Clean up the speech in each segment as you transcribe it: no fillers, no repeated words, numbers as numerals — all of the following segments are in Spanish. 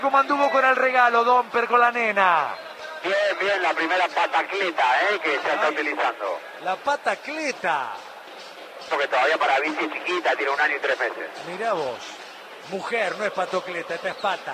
¿Cómo anduvo con el regalo, Domper, con la nena? Bien, la primera patacleta que se está utilizando. La patacleta. Porque todavía para bici chiquita, tiene 1 año y 3 meses. Mirá vos, mujer, no es patocleta, esta es pata.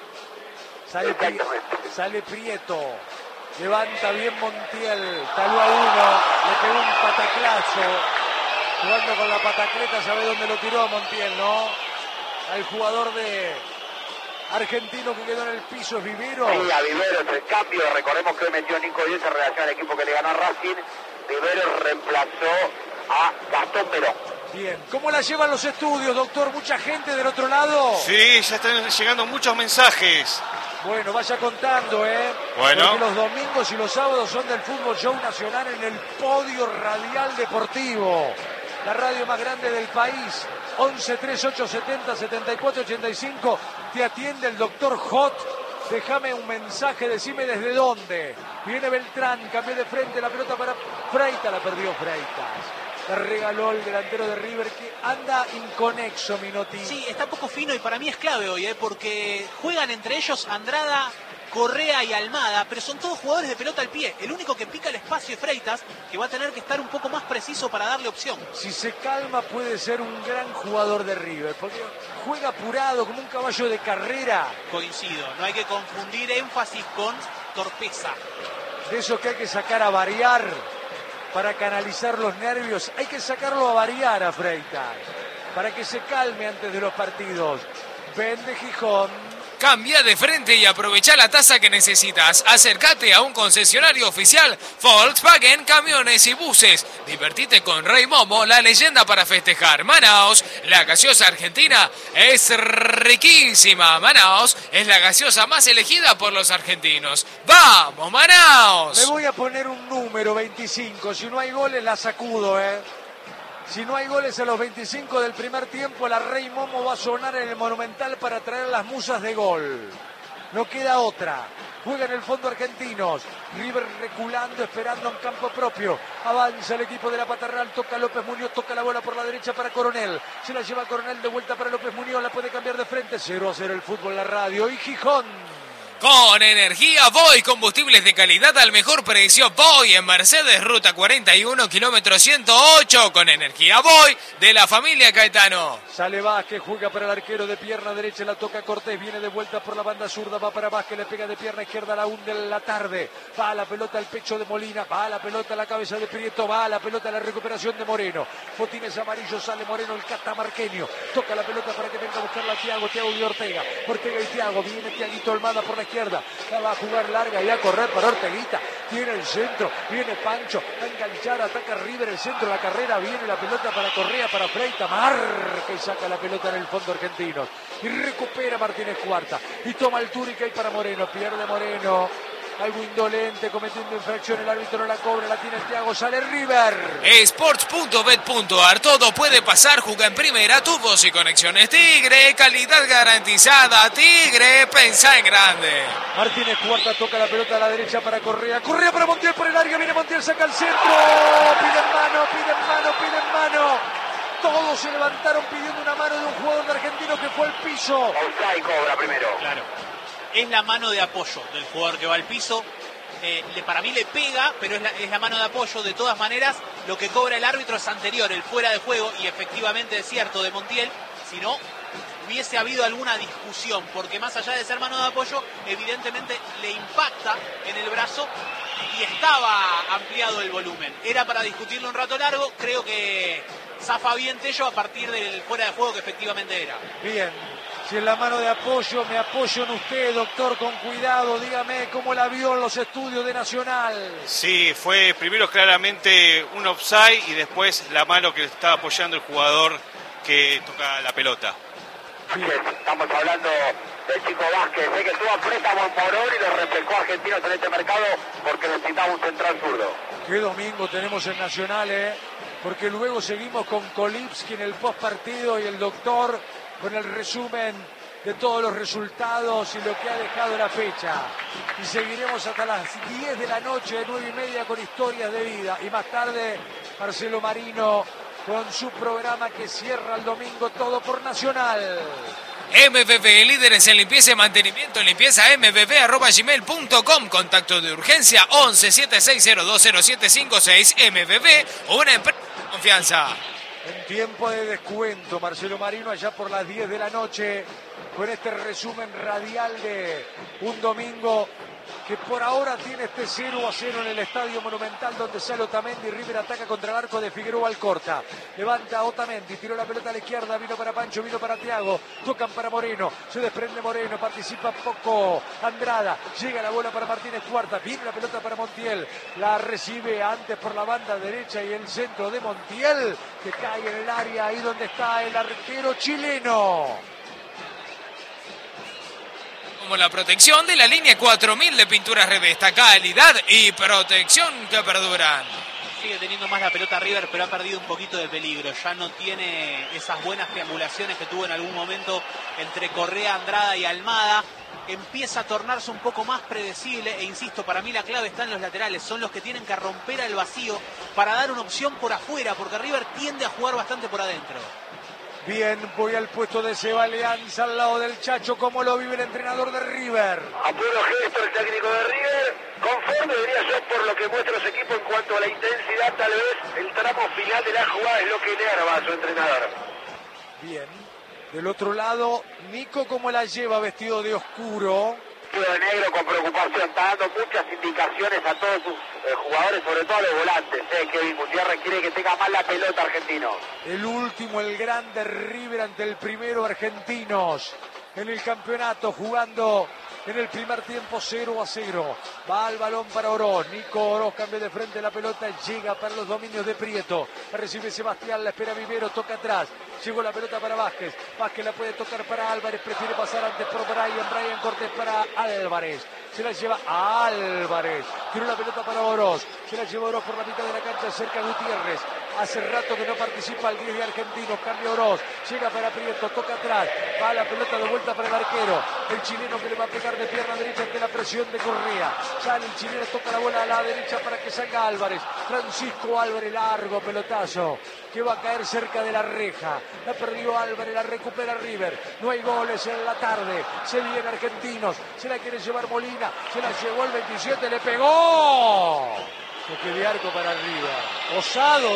Sale Prieto, levanta bien Montiel, taló a uno, le pegó un pataclazo. Jugando con la patacleta, ¿sabe dónde lo tiró Montiel, no? Al jugador de argentino que quedó en el piso, es Vivero. Sí, a Vivero es el cambio. Recordemos que hoy metió Nico Díez en relación al equipo que le ganó a Racing. Vivero reemplazó a Gastón Perón. Bien, ¿cómo la llevan los estudios, doctor? ¿Mucha gente del otro lado? Sí, ya están llegando muchos mensajes. Bueno, vaya contando, Bueno. Porque los domingos y los sábados son del Fútbol Show Nacional en el Podio Radial Deportivo. La radio más grande del país. 11 3870 7485. Te atiende el doctor Hot. Déjame un mensaje, decime desde dónde. Viene Beltrán, cambió de frente la pelota para Freitas, la perdió Freitas. La regaló el delantero de River, que anda inconexo, Minotti. Sí, está poco fino y para mí es clave hoy, porque juegan entre ellos Andrada, Correa y Almada, pero son todos jugadores de pelota al pie. El único que pica el espacio es Freitas, que va a tener que estar un poco más preciso para darle opción. Si se calma puede ser un gran jugador de River, porque juega apurado como un caballo de carrera. Coincido, no hay que confundir énfasis con torpeza. De eso que hay que sacar a variar para canalizar los nervios. Hay que sacarlo a variar a Freitas, para que se calme antes de los partidos. Vende Gijón. Cambia de frente y aprovecha la tasa que necesitas. Acércate a un concesionario oficial Volkswagen Camiones y Buses. Divertite con Rey Momo, la leyenda para festejar. Manaos, la gaseosa argentina es riquísima. Manaos es la gaseosa más elegida por los argentinos. ¡Vamos, Manaos! Me voy a poner un número, 25. Si no hay goles la sacudo, Si no hay goles a los 25 del primer tiempo, la Rey Momo va a sonar en el Monumental para traer las musas de gol. No queda otra. Juega en el fondo argentinos. River reculando, esperando en campo propio. Avanza el equipo de la Patarral. Toca López Muñoz, toca la bola por la derecha para Coronel. Se la lleva Coronel de vuelta para López Muñoz. La puede cambiar de frente. 0-0 el fútbol, la radio. Y Gijón. Con energía Voy, combustibles de calidad al mejor precio. Voy en Mercedes, ruta 41, kilómetro 108. Con energía Voy de la familia Caetano. Sale Vázquez, juega para el arquero de pierna derecha, la toca Cortés, viene de vuelta por la banda zurda, va para Vázquez, le pega de pierna izquierda, la hunde en la tarde. Va la pelota al pecho de Molina, va la pelota a la cabeza de Prieto, va la pelota a la recuperación de Moreno. Botines amarillos, sale Moreno, el catamarqueño. Toca la pelota para que venga a buscarla Thiago y Ortega. Ortega y Thiago, viene Thiaguito Almada por la izquierda, la va a jugar larga y a correr para Orteguita. Tiene el centro, viene Pancho, va a enganchar, ataca River, el centro de la carrera, viene la pelota para Correa, para Freitas, marca y saca la pelota en el fondo argentino. Y recupera Martínez Cuarta. Y toma altura y cae para Moreno, pierde Moreno. Algo indolente, cometiendo infracción, el árbitro no la cobra, la tiene Thiago, sale River. Sports.bet.ar, todo puede pasar, juega en primera, tubos y conexiones Tigre, calidad garantizada, Tigre, pensá en grande. Martínez Cuarta toca la pelota a la derecha para Correa, Correa para Montiel por el área, viene Montiel, saca el centro, piden mano. Todos se levantaron pidiendo una mano de un jugador argentino que fue al piso. Offside cobra primero. Claro. Es la mano de apoyo del jugador que va al piso. Para mí le pega, pero es la mano de apoyo. De todas maneras, lo que cobra el árbitro es anterior, el fuera de juego, y efectivamente es cierto de Montiel. Si no, hubiese habido alguna discusión, porque más allá de ser mano de apoyo, evidentemente le impacta en el brazo y estaba ampliado el volumen. Era para discutirlo un rato largo, creo que zafa bien Tello a partir del fuera de juego que efectivamente era. Bien. Si es la mano de apoyo, me apoyo en usted, doctor, con cuidado. Dígame cómo la vio en los estudios de Nacional. Sí, fue primero claramente un offside y después la mano que estaba apoyando el jugador que toca la pelota. Estamos hablando del chico Vázquez, que tuvo a préstamo en Morón y le reflejó a Argentinos en este mercado porque necesitaba un central zurdo. Qué domingo tenemos en Nacional, porque luego seguimos con Kolipski en el postpartido y el doctor con el resumen de todos los resultados y lo que ha dejado la fecha. Y seguiremos hasta las 10 de la noche, 9:30, con historias de vida. Y más tarde, Marcelo Marino con su programa que cierra el domingo, todo por Nacional. MVV, líderes en limpieza y mantenimiento, limpieza mvv@gmail.com. Contacto de urgencia 11 76020756. MVV, una empresa de confianza. En tiempo de descuento, Marcelo Marino, allá por las 10 de la noche, con este resumen radial de un domingo que por ahora tiene este 0-0 en el Estadio Monumental, donde sale Otamendi. River ataca contra el arco de Figueroa Alcorta. Levanta Otamendi, tiró la pelota a la izquierda, vino para Pancho, vino para Thiago, tocan para Moreno, se desprende Moreno, participa poco Andrada, llega la bola para Martínez Cuarta, viene la pelota para Montiel, la recibe antes por la banda derecha y el centro de Montiel, que cae en el área, ahí donde está el arquero chileno. Como la protección de la línea 4000 de Pinturas Revesta, calidad y protección que perduran. Sigue teniendo más la pelota River, pero ha perdido un poquito de peligro. Ya no tiene esas buenas triangulaciones que tuvo en algún momento entre Correa, Andrada y Almada. Empieza a tornarse un poco más predecible e insisto, para mí la clave está en los laterales. Son los que tienen que romper el vacío para dar una opción por afuera, porque River tiende a jugar bastante por adentro. Bien, voy al puesto de Seba Leanza al lado del Chacho. ¿Cómo lo vive el entrenador de River? A puro gesto el técnico de River, conforme diría yo por lo que muestra su equipo en cuanto a la intensidad, tal vez el tramo final de la jugada es lo que enerva a su entrenador. Bien, del otro lado, Nico, ¿cómo la lleva vestido de oscuro? Vestido de negro con preocupación, está dando muchas indicaciones a todos sus jugadores, sobre todo a los volantes. Kevin Gutiérrez quiere que tenga más la pelota argentino. El último, el grande River ante el primero, argentinos en el campeonato, jugando en el primer tiempo 0-0. Va el balón para Oroz. Nico Oroz cambia de frente la pelota, llega para los dominios de Prieto. La recibe Sebastián, la espera Vivero, toca atrás. Llegó la pelota para Vázquez. Vázquez la puede tocar para Álvarez, prefiere pasar antes por Brian Cortés para Álvarez. Se la lleva a Álvarez. Tiró la pelota para Oroz. Se la lleva Oroz por la mitad de la cancha, cerca Gutiérrez. Hace rato que no participa el 10 de Argentinos. Cambia Oroz. Llega para Prieto, toca atrás. Va la pelota de vuelta para el arquero. El chileno que le va a pegar de pierna derecha ante la presión de Correa. Sale el chileno, toca la bola a la derecha para que salga Álvarez. Francisco Álvarez, largo pelotazo que va a caer cerca de la reja. La perdió Álvarez, la recupera River. No hay goles en la tarde. Se vienen Argentinos. Se la quiere llevar Molina. Se la llevó el 27, le pegó. Toque de arco para River. Osado,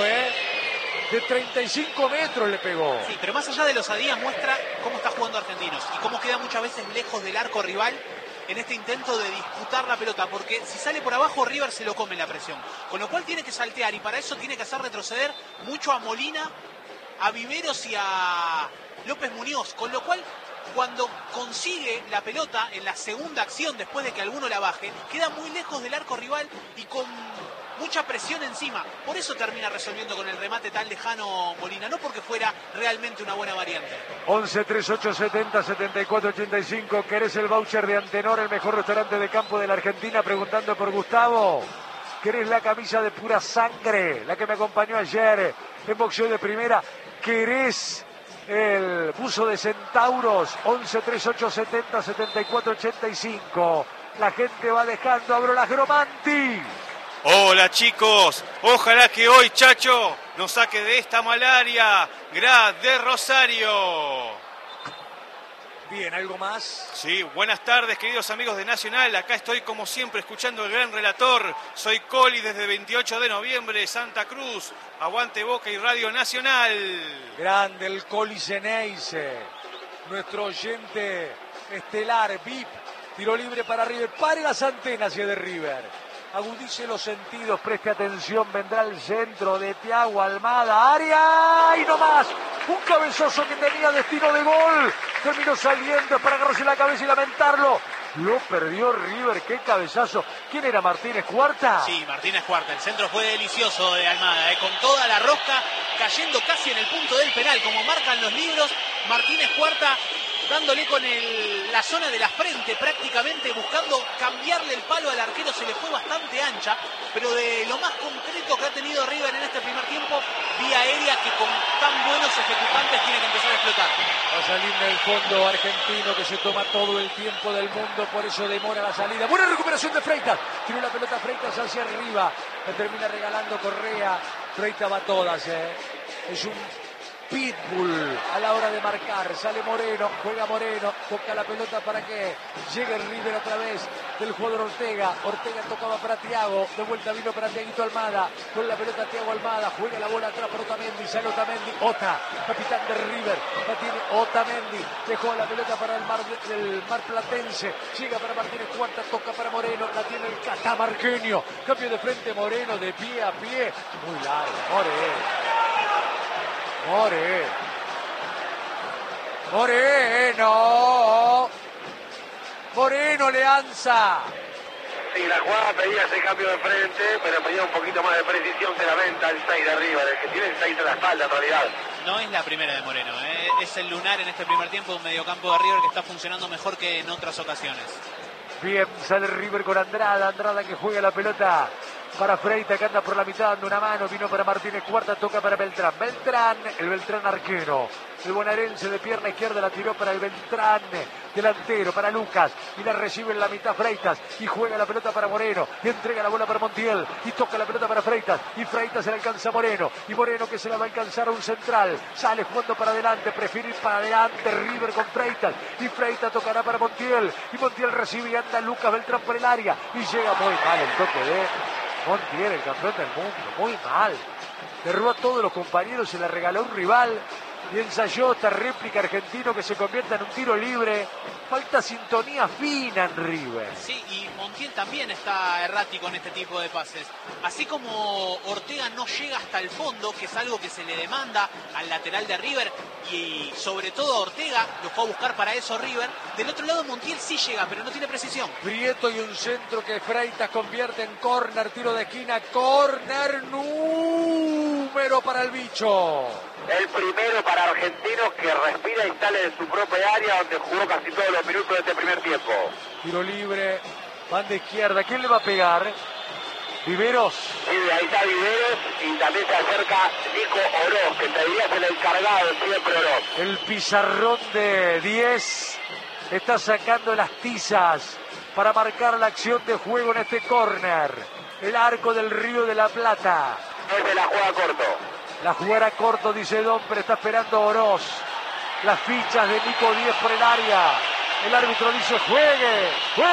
de 35 metros le pegó. Sí, pero más allá de los osadías muestra cómo está jugando Argentinos y cómo queda muchas veces lejos del arco rival en este intento de disputar la pelota, porque si sale por abajo River se lo come la presión, con lo cual tiene que saltear y para eso tiene que hacer retroceder mucho a Molina, a Viveros y a López Muñoz, con lo cual cuando consigue la pelota en la segunda acción después de que alguno la baje, queda muy lejos del arco rival y con mucha presión encima. Por eso termina resolviendo con el remate tan lejano Molina, no porque fuera realmente una buena variante. 11 38 70 74 85. ¿Querés el voucher de Antenor, el mejor restaurante de campo de la Argentina? Preguntando por Gustavo. ¿Querés la camisa de pura sangre, la que me acompañó ayer en boxeo de primera? ¿Querés el buzo de Centauros? 11 38 70 74 85. La gente va dejando, abro las Gromanti. Hola chicos, ojalá que hoy Chacho nos saque de esta malaria. Grad de Rosario. Bien, ¿algo más? Sí, buenas tardes queridos amigos de Nacional. Acá estoy como siempre escuchando el gran relator. Soy Coli desde 28 de noviembre, Santa Cruz. Aguante Boca y Radio Nacional. Grande el Coli Ceneice, nuestro oyente estelar, VIP. Tiro libre para River. Pare las antenas y es de River. Agudice los sentidos, preste atención, vendrá el centro de Thiago Almada, área y no más. Un cabezazo que tenía destino de gol. Terminó saliendo para agarrarse la cabeza y lamentarlo. Lo perdió River, qué cabezazo. ¿Quién era, Martínez Cuarta? Sí, Martínez Cuarta. El centro fue delicioso de Almada, con toda la rosca cayendo casi en el punto del penal, como marcan los libros. Martínez Cuarta dándole con la zona de la frente prácticamente, buscando cambiarle el palo al arquero. Se le fue bastante ancha, pero de lo más concreto que ha tenido River en este primer tiempo, vía aérea que con tan buenos ejecutantes tiene que empezar a explotar. Va a salir del fondo argentino que se toma todo el tiempo del mundo, por eso demora la salida. Buena recuperación de Freitas, tiró la pelota Freitas hacia arriba, le termina regalando Correa. Freitas va a todas, es un pitbull a la hora de marcar. Sale Moreno, juega Moreno, toca la pelota para que llegue River otra vez del jugador Ortega. Ortega tocaba para Thiago, de vuelta vino para Thiaguito Almada, con la pelota Thiago Almada, juega la bola atrás para Otamendi, sale Otamendi, Ota, capitán de River, la tiene Otamendi, dejó la pelota para el Mar Platense, llega para Martínez Cuarta, toca para Moreno, la tiene el catamarqueño, cambio de frente Moreno, de pie a pie, muy largo, Moreno Leanza. Sí, la jugada pedía ese cambio de frente, pero pedía un poquito más de precisión que la venta el 6 de River, el que tiene el 6 en la espalda en realidad. No es la primera de Moreno, es el lunar en este primer tiempo, un mediocampo de River que está funcionando mejor que en otras ocasiones. Bien, sale River con Andrada que juega la pelota para Freitas, que anda por la mitad dando una mano, vino para Martínez Cuarta, toca para Beltrán, el Beltrán arquero, el bonaerense de pierna izquierda la tiró para el Beltrán, delantero para Lucas, y la recibe en la mitad Freitas, y juega la pelota para Moreno, y entrega la bola para Montiel, y toca la pelota para Freitas, y Freitas se la alcanza a Moreno, y Moreno que se la va a alcanzar a un central, sale jugando para adelante, prefiere ir para adelante River con Freitas, y Freitas tocará para Montiel, y Montiel recibe y anda Lucas Beltrán por el área, y llega muy mal el toque de Montiel, el campeón del mundo, muy mal. Derrubó a todos los compañeros, se la regaló a un rival y ensayó esta réplica argentino que se convierta en un tiro libre. Falta sintonía fina en River. Sí, y Montiel también está errático en este tipo de pases. Así como Ortega no llega hasta el fondo, que es algo que se le demanda al lateral de River, y sobre todo Ortega lo fue a buscar para eso River. Del otro lado Montiel sí llega, pero no tiene precisión. Prieto y un centro que Freitas convierte en córner, tiro de esquina, córner número para el bicho. El primero para Argentinos que respira y sale de su propia área donde jugó casi todos los minutos de este primer tiempo. Tiro libre, banda izquierda, ¿quién le va a pegar? Viveros. Sí, ahí está Viveros y también se acerca Nico Oroz, que te diría es el encargado siempre Oroz. El pizarrón de 10 está sacando las tizas para marcar la acción de juego en este córner. El arco del Río de la Plata. Es de la jugada corto. La jugada corto, dice Don, pero está esperando Oroz. Las fichas de Nico 10 por el área. El árbitro dice juegue.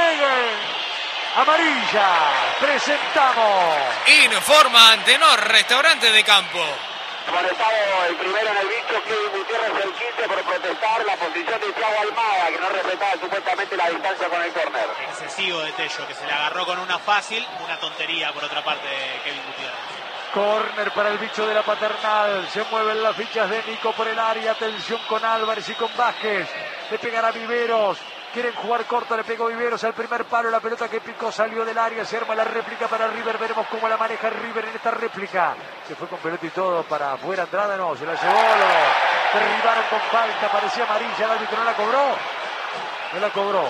Amarilla. Presentamos. Informa Antenor, restaurante de campo. Amonestado el primero en el bicho, Kevin Gutiérrez el 15 por protestar la posición de Thiago Almada, que no respetaba supuestamente la distancia con el córner. Excesivo de Tello, que se le agarró con una fácil, una tontería por otra parte de Kevin Gutiérrez. Córner para el bicho de la Paternal. Se mueven las fichas de Nico por el área. Atención con Álvarez y con Vázquez. Le pegará Viveros. Quieren jugar corto, le pegó Viveros al primer palo. La pelota que picó salió del área. Se arma la réplica para River. Veremos cómo la maneja River en esta réplica. Se fue con pelota y todo para afuera. Andrada no, se la llevó. Lo derribaron con falta. Parecía amarilla. El árbitro no la cobró. No la cobró.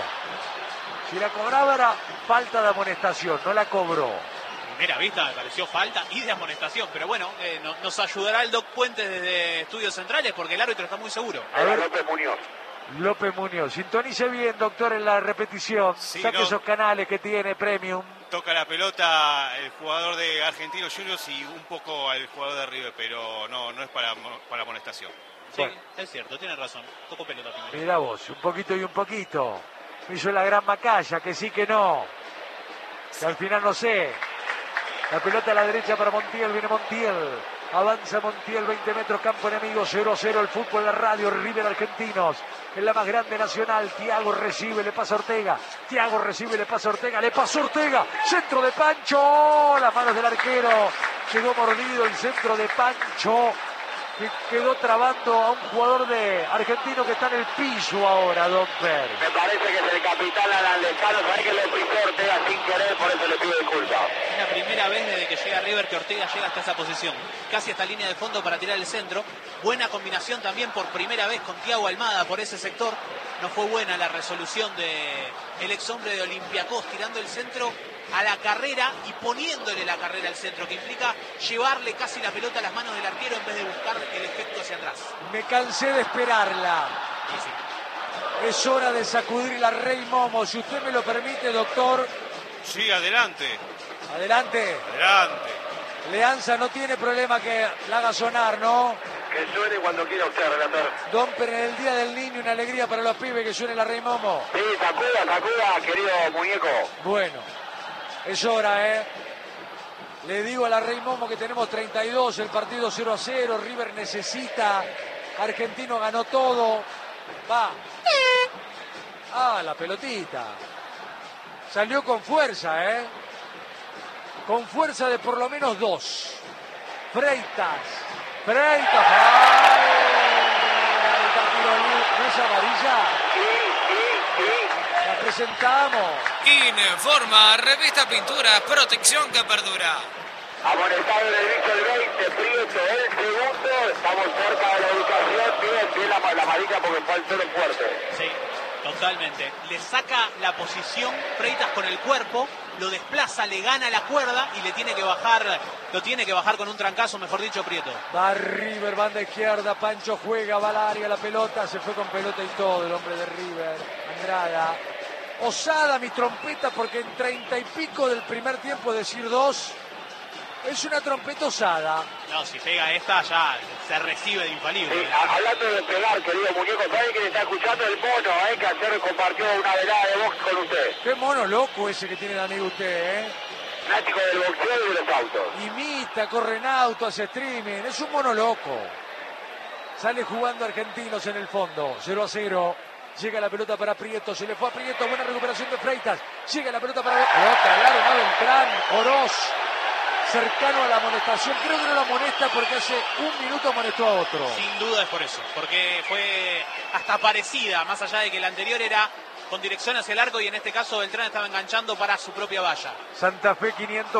Si la cobraba era falta de amonestación. No la cobró. Primera vista me pareció falta y de amonestación, pero bueno, nos ayudará el Doc Puentes desde Estudios Centrales porque el árbitro está muy seguro. A ver, López Muñoz, sintonice bien, doctor, en la repetición. Sí, saque esos canales que tiene Premium. Toca la pelota el jugador de Argentinos Juniors y un poco al jugador de River, pero no es para amonestación. Sí, bueno, es cierto, tiene razón. Tocó pelota primero. Mirá vos, un poquito y un poquito. Hizo la gran Macaya, que sí que no. Que al final no sé. La pelota a la derecha para Montiel, viene Montiel. Avanza Montiel, 20 metros, campo enemigo, 0-0 el fútbol, la radio, River Argentinos. En la más grande nacional, Thiago recibe, le pasa Ortega. Thiago recibe, le pasa Ortega, le pasó Ortega. Centro de Pancho, las manos del arquero. Quedó mordido el centro de Pancho, que quedó trabando a un jugador de argentino que está en el piso ahora, Don Per. Me parece que es el capitán Alan Lezano, sabe que lo pisó Ortega sin querer, por eso le pido disculpas. Es la primera vez desde que llega River que Ortega llega hasta esa posición, casi hasta línea de fondo para tirar el centro. Buena combinación también por primera vez con Thiago Almada por ese sector. No fue buena la resolución de el ex hombre de Olympiacos tirando el centro a la carrera y poniéndole la carrera al centro, que implica llevarle casi la pelota a las manos del arquero en vez de buscar el efecto hacia atrás. Me cansé de esperarla. Y sí. Es hora de sacudir la Rey Momo. Si usted me lo permite, doctor. Sí, adelante. Adelante. Adelante. Leanza no tiene problema que la haga sonar, ¿no? Que suene cuando quiera usted, relator. Domper, en el Día del Niño, una alegría para los pibes, que suene la Rey Momo. Sí, sacuda, querido muñeco. Bueno, es hora, Le digo a la Rey Momo que tenemos 32, el partido 0-0, River necesita, Argentino ganó todo, va. La pelotita. Salió con fuerza, con fuerza de por lo menos 2. Freitas. ¿No es amarilla? Sí. La presentamos. Informa Revista Pinturas, protección que perdura. Amonestado en el bicho el 20, Prieto, el segundo. Estamos cerca de la ubicación. Bien la amarilla porque fue al suelo fuerte. Sí, totalmente. Le saca la posición Freitas con el cuerpo, lo desplaza, le gana la cuerda y lo tiene que bajar con un trancazo, mejor dicho, Prieto. Va River, banda izquierda, Pancho juega, va al área, la pelota, se fue con pelota y todo el hombre de River, Andrada. Osada mi trompeta, porque en 30 y pico del primer tiempo decir 2 es una trompeta osada. No, si pega esta ya se recibe de infalible. Sí, hablando de pegar, querido muñeco, ¿sabe quién está escuchando? El mono, que ayer compartió una velada de box con usted. Qué mono loco ese que tiene el amigo usted, Fanático del boxeo y de los autos. Imita, corre en auto, hace streaming, es un mono loco. Sale jugando Argentinos en el fondo, 0-0. Llega la pelota para Prieto, se le fue a Prieto, buena recuperación de Freitas. Llega la pelota para Beltrán, Oroz. Cercano a la amonestación, creo que no lo amonesta porque hace un minuto amonestó a otro. Sin duda es por eso, porque fue hasta parecida, más allá de que la anterior era con dirección hacia el arco y en este caso Beltrán estaba enganchando para su propia valla. Santa Fe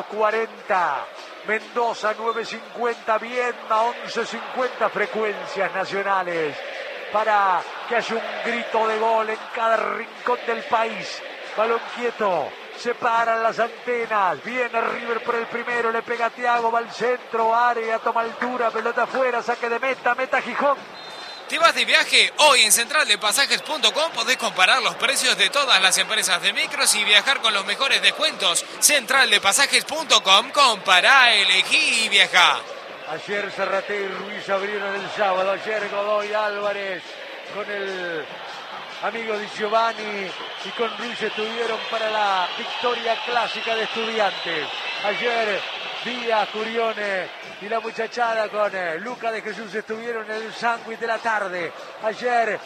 540, Mendoza 950, Viedma 1150, frecuencias nacionales para que haya un grito de gol en cada rincón del país. Balón quieto. Se paran las antenas, viene River por el primero, le pega a Thiago, va al centro, área, toma altura, pelota afuera, saque de meta Gijón. ¿Te vas de viaje? Hoy en centraldepasajes.com podés comparar los precios de todas las empresas de micros y viajar con los mejores descuentos. Centraldepasajes.com, compará, elegí y viajá. Ayer Zarraté y Ruiz abrieron el sábado, ayer Godoy Álvarez con el amigo Di Giovanni y con Ruiz estuvieron para la victoria clásica de Estudiantes. Ayer Díaz, Curione y la muchachada con Luca de Jesús estuvieron en el sándwich de la tarde. Ayer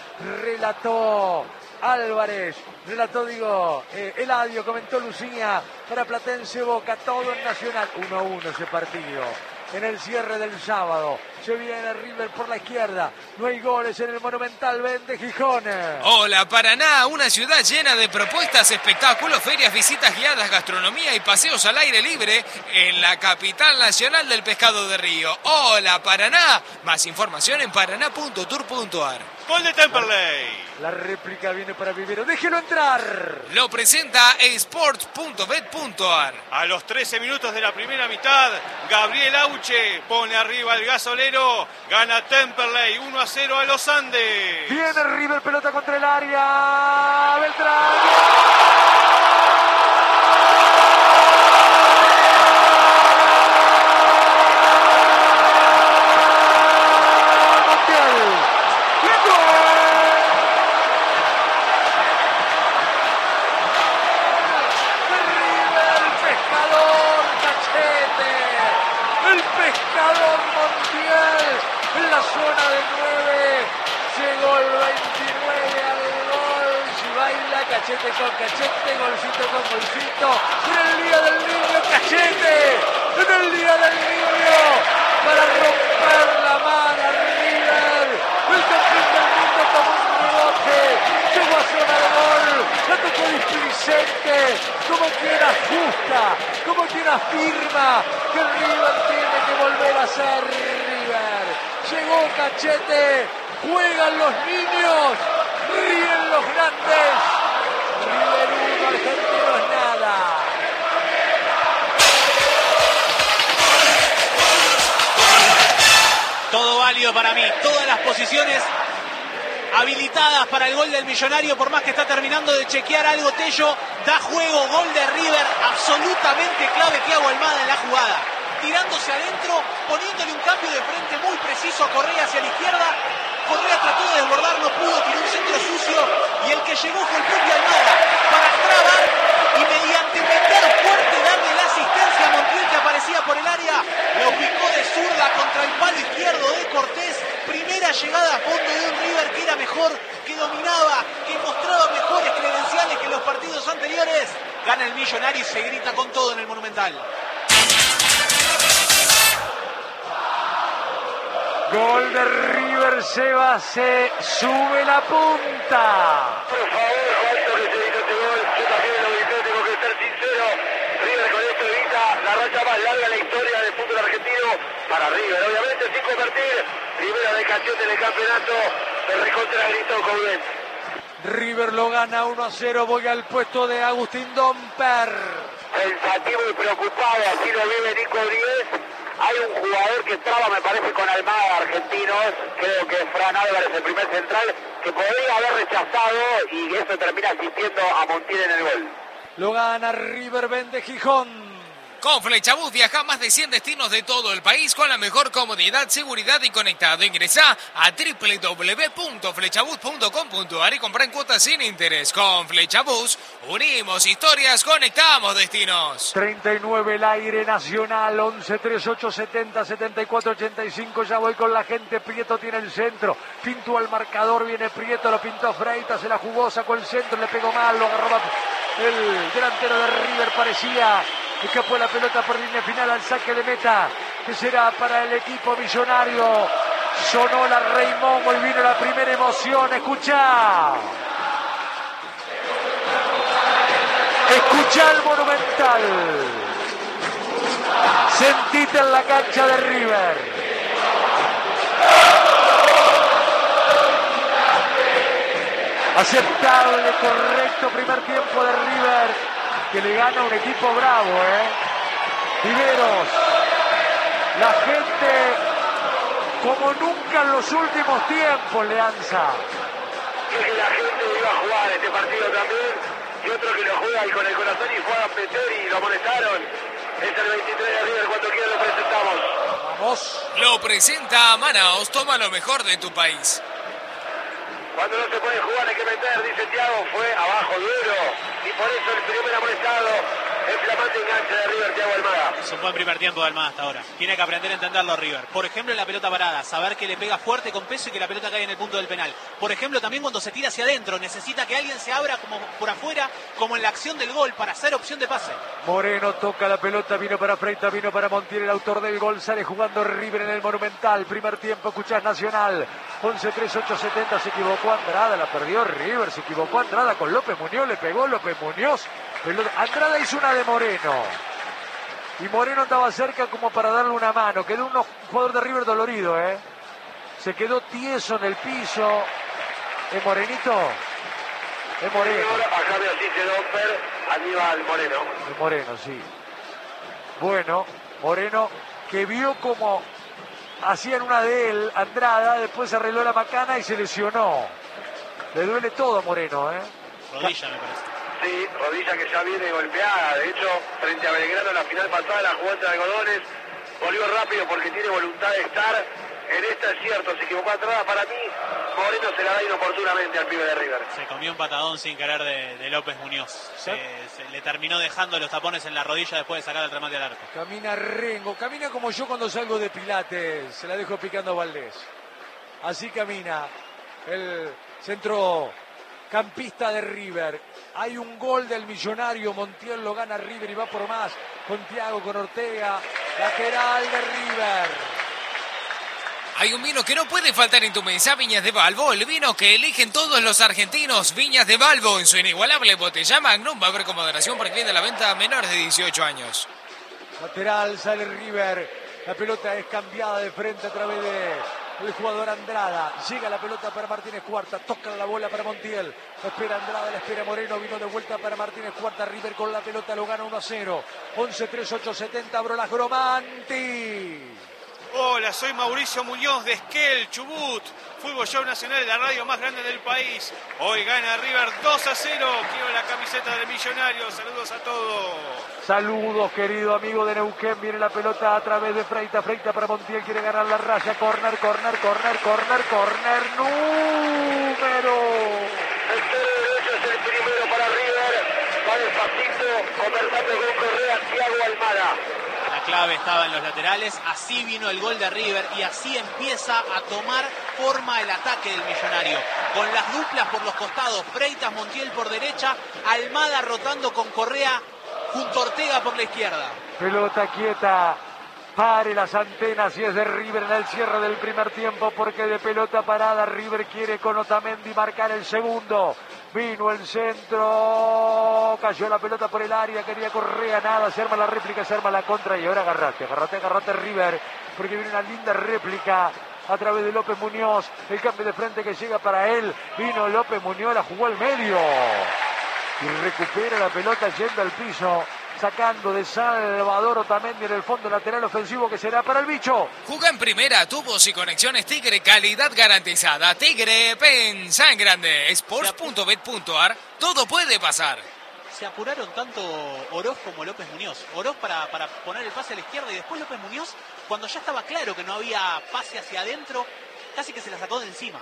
relató Álvarez, Eladio, comentó Lucía para Platense Boca, todo en Nacional. 1-1 ese partido. En el cierre del sábado se viene River por la izquierda, no hay goles en el Monumental, vende Gijón. Hola Paraná, una ciudad llena de propuestas, espectáculos, ferias, visitas guiadas, gastronomía y paseos al aire libre en la capital nacional del pescado de río. Hola Paraná, más información en paraná.tour.ar. Gol de Temperley. La réplica viene para Vivero, déjelo entrar. Lo presenta sports.bet.ar. A los 13 minutos de la primera mitad, Gabriel Auche pone arriba el gasolero, gana Temperley 1-0 a los Andes. Viene River, pelota contra el área, Beltrán. En la zona de 9, llegó el 29 al gol, si baila Cachete con Cachete, golcito con golcito, en el día del niño Cachete, en el día del niño, para romper la mano River, el campeón del mundo como un rebote, llegó a zona de gol, la tocó displicente, como quien ajusta, como quien afirma que River tiene que volver a ser River. Llegó Cachete, juegan los niños, ríen los grandes. River 1, Argentinos nada. Todo válido para mí, todas las posiciones habilitadas para el gol del Millonario, por más que está terminando de chequear algo Tello, da juego, gol de River, absolutamente clave Thiago Almada en la jugada. tirándose adentro, poniéndole un cambio de frente muy preciso a Correa hacia la izquierda. Correa trató de desbordar, no pudo, tiró un centro sucio y el que llegó fue el propio Almada para trabar y mediante meter fuerte, darle la asistencia a Montiel que aparecía por el área. Lo ubicó de zurda contra el palo izquierdo de Cortés. Primera llegada a fondo de un River que era mejor, que dominaba, que mostraba mejores credenciales que en los partidos anteriores. Gana el Millonario y se grita con todo en el Monumental. Gol de River, Seba, se sube la punta. Por favor, Juanito, que se evita este gol. Yo también lo grité, tengo que ser sincero. River con esto evita la racha más larga en la historia del fútbol argentino para River. Obviamente sin convertir. Primera decación del campeonato. Se recontra gritó Coudet. River lo gana 1-0. Voy al puesto de Agustín Domper. Pensativo y preocupado, así lo vive Nico Díez. Hay un jugador que traba, me parece, con Almada, argentinos. Creo que es Fran Álvarez, el primer central, que podría haber rechazado y eso termina asistiendo a Montiel en el gol. Lo gana River, vende Gijón. Con Flechabús viaja a más de 100 destinos de todo el país con la mejor comodidad, seguridad y conectado. Ingresá a www.flechabús.com.ar y comprá en cuotas sin interés. Con Flechabús unimos historias, conectamos destinos. 39 el aire nacional, 11, 38, 70, 74, 85. Ya voy con la gente. Prieto tiene el centro. Pintó al marcador, viene Prieto, lo pintó Freitas, se la jugó, sacó el centro, le pegó mal, lo agarró el delantero de River, parecía. Escapó la pelota por línea final al saque de meta, que será para el equipo millonario. Sonó la Rey Momo y vino la primera emoción. Escuchá. Escuchá el Monumental. Sentite en la cancha de River. Aceptable, correcto primer tiempo de River, que le gana un equipo bravo, Riveros, la gente como nunca en los últimos tiempos, Leanza. Que la gente iba a jugar este partido también, y otro que lo juega y con el corazón y fue a meter y lo amonestaron. Es el 23 de River, cuando quiera lo presentamos. Vamos. Lo presenta Manaos, toma lo mejor de tu país. Cuando no se puede jugar hay que meter, dice Thiago, fue abajo duro, y por eso el primer amonestado, el flamante enganche de River, Thiago Almada. Es un buen primer tiempo de Almada hasta ahora. Tiene que aprender a entenderlo River. Por ejemplo, en la pelota parada, saber que le pega fuerte con peso y que la pelota cae en el punto del penal. Por ejemplo, también cuando se tira hacia adentro, necesita que alguien se abra como por afuera, como en la acción del gol, para hacer opción de pase. Moreno toca la pelota, vino para Freitas, vino para Montiel, el autor del gol, sale jugando River en el Monumental. Primer tiempo, escuchás Nacional, 11, 3, 8, 70, se equivocó Andrada, la perdió River, se equivocó Andrada con López Muñoz, le pegó López Muñoz. Andrada hizo una de Moreno. Y Moreno estaba cerca como para darle una mano. Quedó un jugador de River dolorido, Se quedó tieso en el piso. ¿Es Morenito? Es Moreno. Acá me asiste Domper, Aníbal Moreno. Es Moreno, sí. Bueno, Moreno que vio como hacían una de él, Andrada, después se arregló la macana y se lesionó. Le duele todo a Moreno, Rodilla, me parece. Sí, rodilla que ya viene golpeada. De hecho, frente a Belgrano en la final pasada, la jugó entre algodones. Volvió rápido porque tiene voluntad de estar. En esta es cierto, se equivocó atrás. Para mí, Moreno se la da inoportunamente al pibe de River. Se comió un patadón sin querer de López Muñoz. Se le terminó dejando los tapones en la rodilla después de sacar el remate al arco. Camina Rengo, camina como yo cuando salgo de Pilates. Se la dejo picando a Valdés. Así camina el centrocampista de River. Hay un gol del Millonario, Montiel lo gana River y va por más. Con Thiago, con Ortega, lateral de River. Hay un vino que no puede faltar en tu mesa, Viñas de Balbo, el vino que eligen todos los argentinos. Viñas de Balbo, en su inigualable botella Magnum, va a haber con moderación por de la venta a menores de 18 años. Lateral, sale River, la pelota es cambiada de frente a través del jugador Andrada. Llega la pelota para Martínez Cuarta, toca la bola para Montiel. La espera Andrada, la espera Moreno, vino de vuelta para Martínez Cuarta. River con la pelota lo gana 1-0. 11, 3, 8, 70, Brolas Gromanti. Hola, soy Mauricio Muñoz de Esquel, Chubut. Fútbol Show Nacional, la radio más grande del país. Hoy gana River 2-0. Quiero la camiseta del Millonario. Saludos a todos. Saludos, querido amigo de Neuquén. Viene la pelota a través de Freita. Freita para Montiel. Quiere ganar la raya. Corner. Número. El cero derecho es el primero para River. Va despacito, conversando con Correa, Thiago Almada. La clave estaba en los laterales, así vino el gol de River y así empieza a tomar forma el ataque del Millonario. Con las duplas por los costados, Freitas, Montiel por derecha, Almada rotando con Correa junto a Ortega por la izquierda. Pelota quieta. Pare las antenas y es de River en el cierre del primer tiempo, porque de pelota parada River quiere con Otamendi marcar el segundo. Vino el centro, cayó la pelota por el área, quería Correa, nada, se arma la réplica, se arma la contra y ahora agarrate River, porque viene una linda réplica a través de López Muñoz, el cambio de frente que llega para él, vino López Muñoz, la jugó al medio y recupera la pelota yendo al piso, sacando de Salvador Otamendi en el fondo lateral ofensivo que será para el bicho. Juega en primera, tubos y conexiones Tigre, calidad garantizada. Tigre, pensa en grande. Sports.bet.ar, todo puede pasar. Se apuraron tanto Oroz como López Muñoz. Oroz para poner el pase a la izquierda y después López Muñoz, cuando ya estaba claro que no había pase hacia adentro, casi que se la sacó de encima.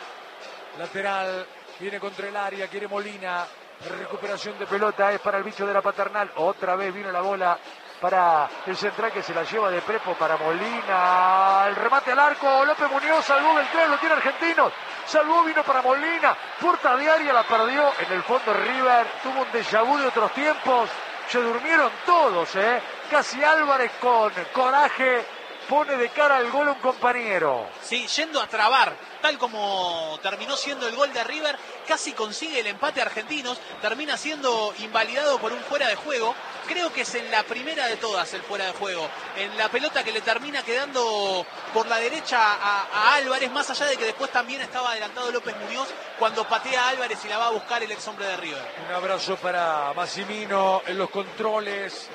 Lateral, viene contra el área, quiere Molina. Recuperación de pelota es para el bicho de la Paternal. Otra vez vino la bola para el central que se la lleva de Prepo para Molina. El remate al arco. López Muñoz salvó Beltrán, lo tiene Argentinos. Salvó, vino para Molina. Puerta de área, la perdió. En el fondo River tuvo un déjà vu de otros tiempos. Se durmieron todos, Casi Álvarez con coraje pone de cara al gol a un compañero. Sí, yendo a trabar, tal como terminó siendo el gol de River, casi consigue el empate Argentinos, termina siendo invalidado por un fuera de juego. Creo que es en la primera de todas el fuera de juego, en la pelota que le termina quedando por la derecha a Álvarez, más allá de que después también estaba adelantado López Muñoz cuando patea a Álvarez y la va a buscar el ex hombre de River. Un abrazo para Massimino en los controles.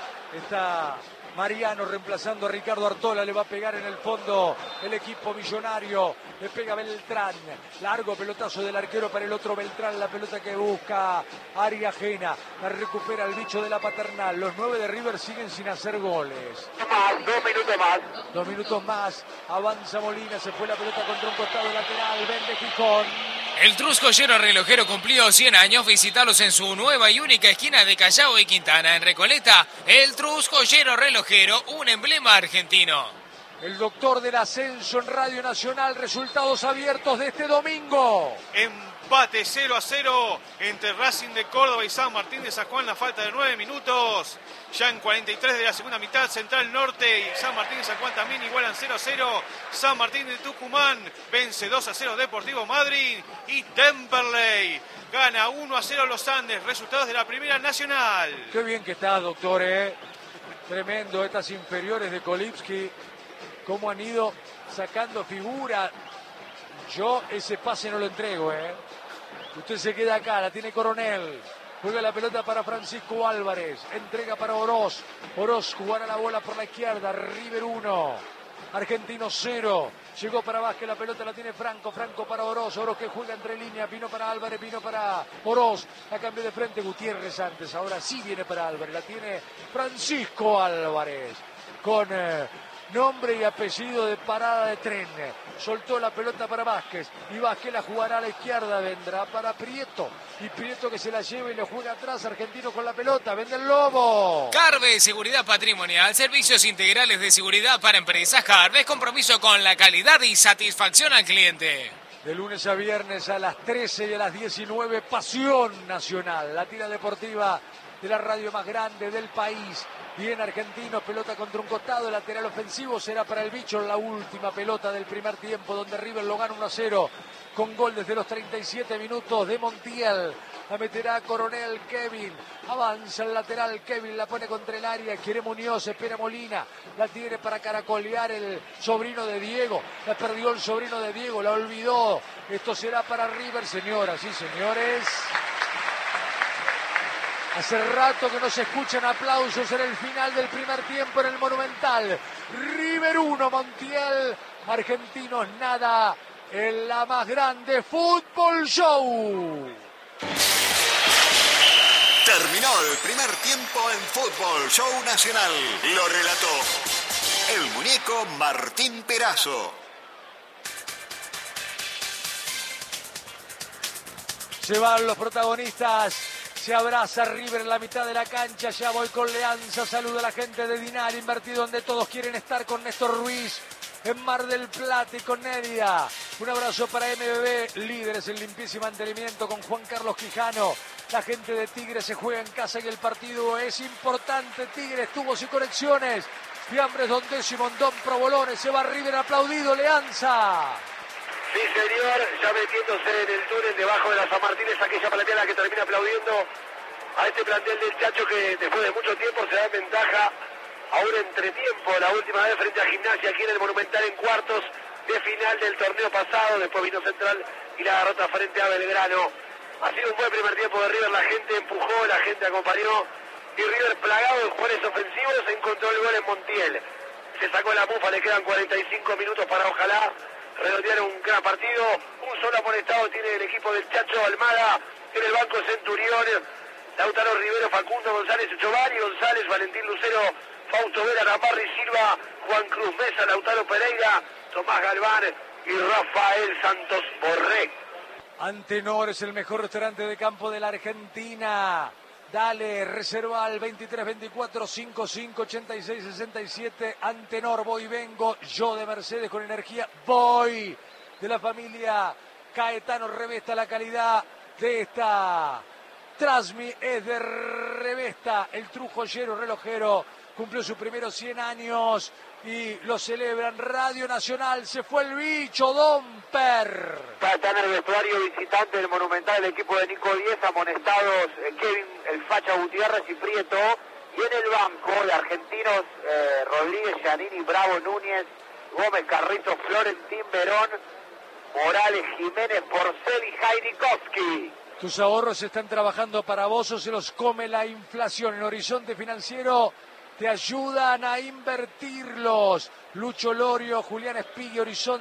Está Mariano reemplazando a Ricardo Artola, le va a pegar en el fondo el equipo millonario, le pega Beltrán, largo pelotazo del arquero para el otro Beltrán, la pelota que busca área ajena, la recupera el bicho de la Paternal, los 9 de River siguen sin hacer goles. 2 minutos más. 2 minutos más, avanza Molina, se fue la pelota contra un costado lateral, vende Gijón. El Truscollero Relojero cumplió 100 años. Visitalos en su nueva y única esquina de Callao y Quintana. En Recoleta, el Truscollero Relojero, un emblema argentino. El doctor del ascenso en Radio Nacional. Resultados abiertos de este domingo. Empate 0-0 entre Racing de Córdoba y San Martín de San Juan. La falta de 9 minutos. Ya en 43 de la segunda mitad, Central Norte y San Martín de San Juan también igualan 0-0. San Martín de Tucumán vence 2-0 Deportivo Madryn. Y Temperley gana 1-0 Los Andes. Resultados de la Primera Nacional. Qué bien que estás, doctor, Tremendo estas inferiores de Kolipski. Cómo han ido sacando figura. Yo ese pase no lo entrego, Usted se queda acá, la tiene Coronel. Juega la pelota para Francisco Álvarez. Entrega para Oroz. Oroz jugará la bola por la izquierda. River 1. Argentino 0. Llegó para Vázquez, la pelota la tiene Franco. Franco para Oroz. Oroz que juega entre líneas. Vino para Álvarez, vino para Oroz. A cambio de frente Gutiérrez antes. Ahora sí viene para Álvarez. La tiene Francisco Álvarez. Con nombre y apellido de parada de tren. Soltó la pelota para Vázquez y Vázquez la jugará a la izquierda, vendrá para Prieto y Prieto que se la lleva y le juega atrás, Argentino con la pelota, vende el Lobo. Carve Seguridad Patrimonial, servicios integrales de seguridad para empresas. Carve, compromiso con la calidad y satisfacción al cliente. De lunes a viernes a las 13 y a las 19, Pasión Nacional, la tira deportiva de la radio más grande del país. Bien Argentino, pelota contra un costado, lateral ofensivo será para el bicho, la última pelota del primer tiempo donde River lo gana 1-0 con gol desde los 37 minutos de Montiel. La meterá Coronel Kevin, avanza el lateral Kevin, la pone contra el área, quiere Muñoz, espera Molina, la tiene para caracolear el sobrino de Diego, la perdió el sobrino de Diego, la olvidó. Esto será para River, señoras y señores. Hace rato que no se escuchan aplausos en el final del primer tiempo en el Monumental. River 1, Montiel, Argentinos nada, en la más grande Fútbol Show. Terminó el primer tiempo en Fútbol Show Nacional. Lo relató el muñeco Martín Perazo. Se van los protagonistas. Se abraza River en la mitad de la cancha. Ya voy con Leanza. Saludo a la gente de Dinar, invertido donde todos quieren estar, con Néstor Ruiz en Mar del Plata y con Neria. Un abrazo para MBB, líderes en limpieza y mantenimiento, con Juan Carlos Quijano. La gente de Tigres se juega en casa y el partido es importante. Tigres, tubos y conexiones. Fiambres, Don Décimo, Don Provolone. Se va River aplaudido. Leanza. Sí, señor, ya metiéndose en el túnel debajo de la San Martín, es aquella platea que termina aplaudiendo a este plantel del Chacho, que después de mucho tiempo se da en ventaja a un entretiempo, la última vez frente a Gimnasia aquí en el Monumental en cuartos de final del torneo pasado. Después vino Central y la derrota frente a Belgrano. Ha sido un buen primer tiempo de River, la gente empujó, la gente acompañó, y River, plagado de jugadores ofensivos, encontró el gol en Montiel. Se sacó la mufa, le quedan 45 minutos para ojalá redondear un gran partido. Un solo amonestado tiene el equipo del Chacho. Almada en el banco, Centurión, Lautaro Rivero, Facundo González, Giovanni González, Valentín Lucero, Fausto Vera, Navarri Silva, Juan Cruz Mesa, Lautaro Pereira, Tomás Galván y Rafael Santos Borré. Antenor es el mejor restaurante de campo de la Argentina. Dale, reserva al 23 24 55 86 67. Antenor, voy y vengo. Yo de Mercedes con energía voy. De la familia Caetano Revesta, la calidad de esta Trasmi es de Revesta. El trujoyero relojero cumplió sus primeros 100 años y lo celebran. Radio Nacional, se fue el bicho, Don Per. Está en el vestuario visitante del Monumental el equipo de Nico 10, amonestados Kevin El Facha Gutiérrez y Prieto, y en el banco de argentinos Rodríguez, Giannini, Bravo, Núñez, Gómez, Carrizo, Florentín, Verón, Morales, Jiménez, Porcel y Jaidikovsky. Tus ahorros están trabajando para vos o se los come la inflación. En Horizonte Financiero te ayudan a invertirlos. Lucho Lorio, Julián Espigui,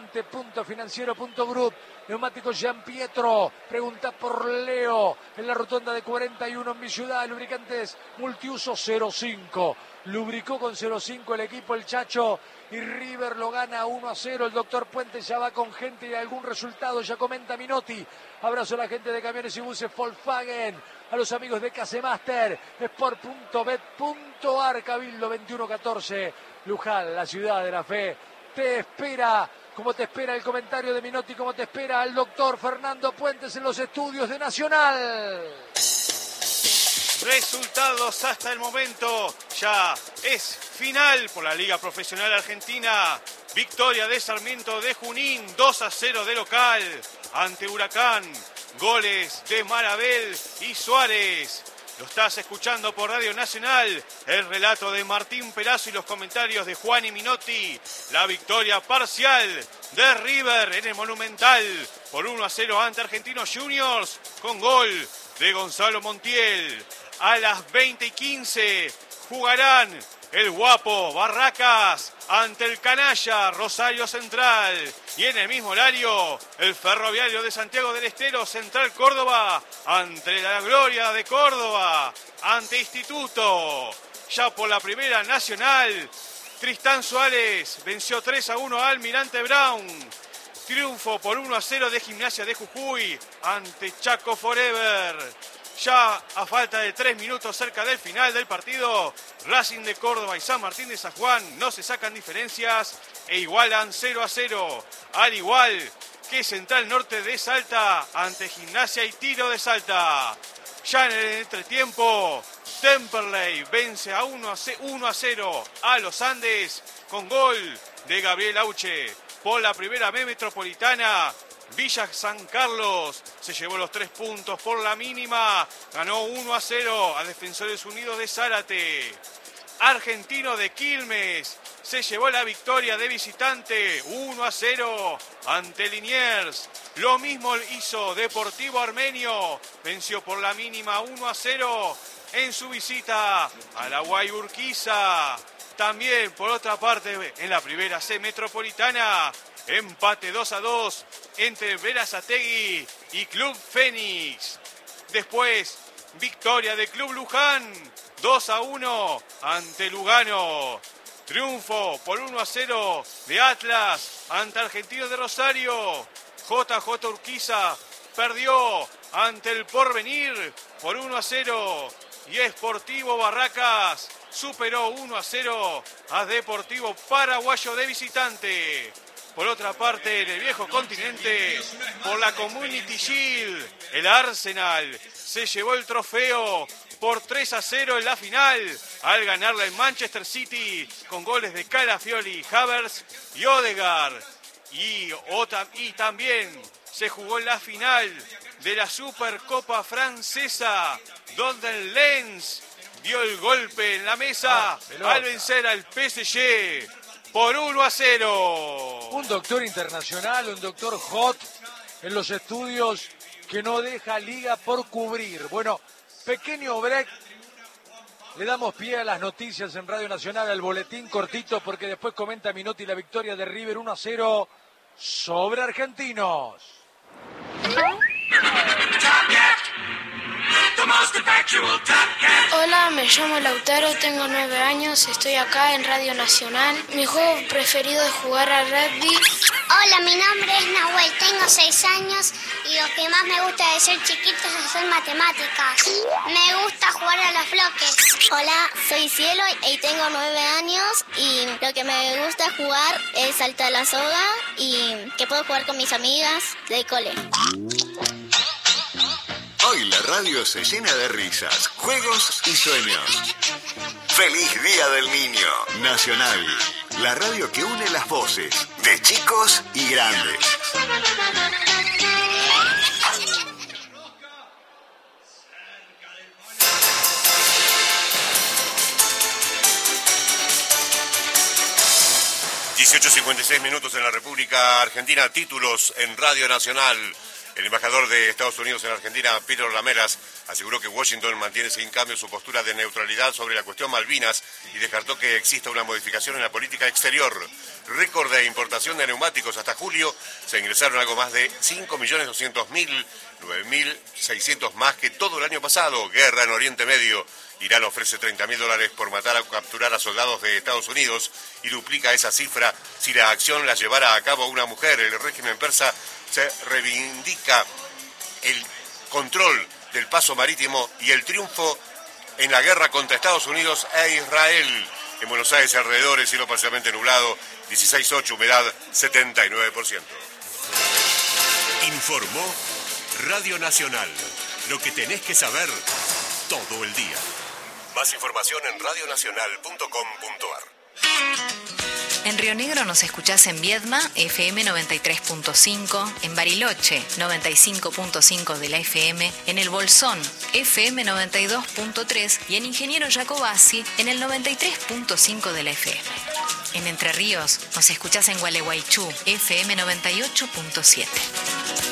horizonte.financiero.group. Neumáticos Gian Pietro, pregunta por Leo, en la rotonda de 41 en mi ciudad. Lubricantes multiuso 05. Lubricó con 05 el equipo El Chacho y River lo gana 1-0. El doctor Puente ya va con gente y algún resultado ya comenta Minotti. Abrazo a la gente de Camiones y Buses Volkswagen, a los amigos de Casemaster, Sport.bet.ar, Cabildo 2114, Luján, la ciudad de la fe. Te espera, como te espera el comentario de Minotti, como te espera el doctor Fernando Puentes en los estudios de Nacional. Resultados hasta el momento. Ya es final por la Liga Profesional Argentina. Victoria de Sarmiento de Junín, 2-0 de local ante Huracán. Goles de Marabel y Suárez. Lo estás escuchando por Radio Nacional. El relato de Martín Perazo y los comentarios de Juan y Minotti. La victoria parcial de River en el Monumental por 1-0 ante Argentinos Juniors, con gol de Gonzalo Montiel. A las 20:15 jugarán el Guapo Barracas ante el Canalla Rosario Central. Y en el mismo horario, el Ferroviario de Santiago del Estero Central Córdoba ante la Gloria de Córdoba, ante Instituto. Ya por la Primera Nacional, Tristán Suárez venció 3-1 a Almirante Brown. Triunfo por 1-0 de Gimnasia de Jujuy ante Chaco Forever. Ya a falta de 3 minutos cerca del final del partido, Racing de Córdoba y San Martín de San Juan no se sacan diferencias e igualan 0-0, al igual que Central Norte de Salta ante Gimnasia y Tiro de Salta. Ya en el entretiempo, Temperley vence a 1-0 a los Andes con gol de Gabriel Auche. Por la Primera B Metropolitana, Villa San Carlos se llevó los 3 puntos por la mínima. Ganó 1-0 a Defensores Unidos de Zárate. Argentino de Quilmes se llevó la victoria de visitante 1-0 ante Liniers. Lo mismo hizo Deportivo Armenio. Venció por la mínima 1-0 en su visita a la Guayurquiza. También, por otra parte, en la primera C metropolitana, empate 2-2 entre Berazategui y Club Fénix. Después, victoria de Club Luján, 2-1 ante Lugano. Triunfo por 1-0 de Atlas ante Argentinos de Rosario. JJ Urquiza perdió ante el Porvenir por 1-0 y Sportivo Barracas superó 1-0 a Deportivo Paraguayo de visitante. Por otra parte, en el viejo continente, por la Community Shield, el Arsenal se llevó el trofeo por 3-0 en la final, al ganarla en Manchester City con goles de Calafiori, Havertz y Odegaard. Y también se jugó en la final de la Supercopa Francesa, donde el Lens dio el golpe en la mesa al vencer al PSG por 1-0. Un doctor internacional, un doctor hot en los estudios que no deja liga por cubrir. Bueno, pequeño break. Le damos pie a las noticias en Radio Nacional, al boletín cortito, porque después comenta Minotti la victoria de River 1-0 sobre Argentinos. Hola, me llamo Lautaro, tengo 9 años, estoy acá en Radio Nacional. Mi juego preferido es jugar al rugby. Hola, mi nombre es Nahuel, tengo 6 años y lo que más me gusta de ser chiquito es hacer matemáticas. Me gusta jugar a los bloques. Hola, soy Cielo y tengo 9 años y lo que me gusta jugar es saltar la soga y que puedo jugar con mis amigas del cole. Hoy la radio se llena de risas, juegos y sueños. ¡Feliz Día del Niño! Nacional, la radio que une las voces de chicos y grandes. ...18:56 en la República Argentina, títulos en Radio Nacional. El embajador de Estados Unidos en Argentina, Peter Lamelas, aseguró que Washington mantiene sin cambio su postura de neutralidad sobre la cuestión Malvinas y descartó que exista una modificación en la política exterior. Récord de importación de neumáticos hasta julio, se ingresaron algo más de 5.200.000, 9.600 más que todo el año pasado. Guerra en Oriente Medio. Irán ofrece $30.000 por matar o capturar a soldados de Estados Unidos y duplica esa cifra si la acción la llevara a cabo una mujer. El régimen persa se reivindica el control del paso marítimo y el triunfo en la guerra contra Estados Unidos e Israel. En Buenos Aires y alrededores, cielo parcialmente nublado, 16.8, humedad 79%. Informó Radio Nacional. Lo que tenés que saber todo el día. Más información en radionacional.com.ar. En Río Negro nos escuchás en Viedma, FM 93.5, en Bariloche, 95.5 de la FM, en El Bolsón, FM 92.3 y en Ingeniero Jacobasi, en el 93.5 de la FM. En Entre Ríos nos escuchás en Gualeguaychú, FM 98.7.